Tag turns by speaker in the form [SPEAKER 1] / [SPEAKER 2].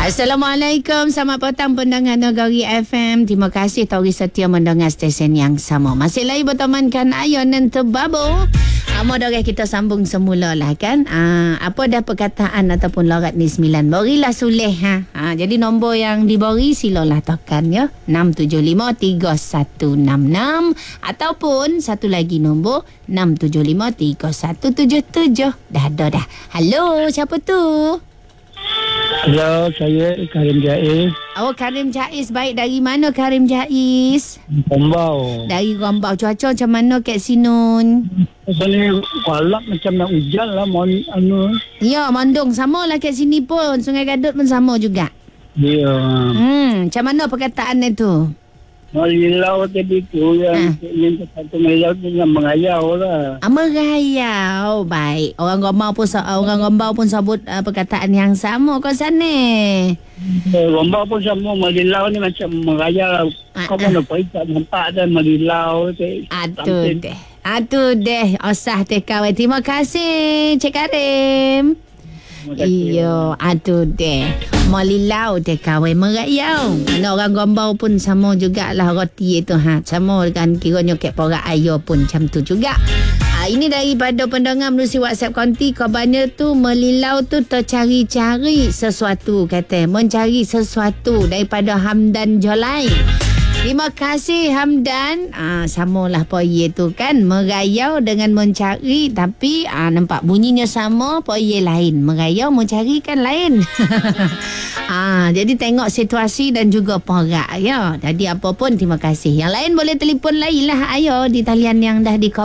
[SPEAKER 1] Assalamualaikum. Selamat petang pendengar Negeri FM. Terima kasih Tori setia mendengar stesen yang sama. Masih lagi bertemankan Ayon dan Tebabo. Modal kita sambung semula lah kan. Apa dah perkataan ataupun lorat ni 9. Berilah sulih jadi nombor yang diberi silalah tekan ya. 6753166 ataupun satu lagi nombor 6753177. Dah ada dah. Halo, siapa tu?
[SPEAKER 2] Hello, saya Karim Jaiz.
[SPEAKER 1] Oh, Karim Jaiz. Baik, dari mana Karim Jaiz?
[SPEAKER 2] Gombau.
[SPEAKER 1] Dari Gombau. Cuaca macam mana Kak Sinun?
[SPEAKER 2] Sini kualap macam nak hujan lah.
[SPEAKER 1] Ya, mendung. Sama lah kat sini pun. Sungai Gadut pun sama juga.
[SPEAKER 2] Ya.
[SPEAKER 1] Macam mana perkataan itu?
[SPEAKER 2] Melilau tadi tu yang satu melilau tu yang mengayau lah.
[SPEAKER 1] Merayau. Baik. Orang Gombau pun sebut perkataan yang sama kat sana.
[SPEAKER 2] Gombau pun sama. Melilau ni macam mengayau. Kau mana pergi tak nampak dah melilau tu.
[SPEAKER 1] Atuh deh. Osah teh kawan. Terima kasih Cik Karim. Iyo, aduh deh. Melilau deh kawan merayau. Orang Gombau pun sama jugalah roti itu sama kan kiranya kek porak ayo pun macam tu juga. Ini daripada pendengar melalui WhatsApp konti. Kabarnya tu melilau tu tercari-cari sesuatu kata. Mencari sesuatu daripada Hamdan Jolai. Terima kasih Hamdan. Samalah poye tu kan. Merayau dengan mencari. Tapi nampak bunyinya sama. Poye lain. Merayau mencari kan lain. Jadi tengok situasi dan juga porak ya. Jadi apa pun terima kasih. Yang lain boleh telefon lain lah. Ayo di talian yang dah di